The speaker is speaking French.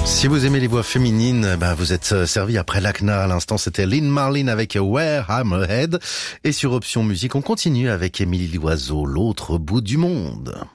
Si vous aimez les voix féminines, vous êtes servi après l'ACNA. À l'instant, c'était Lynn Marlin avec Where I'm Ahead. Et sur Option Musique, on continue avec Émilie Loiseau, L'autre bout du monde.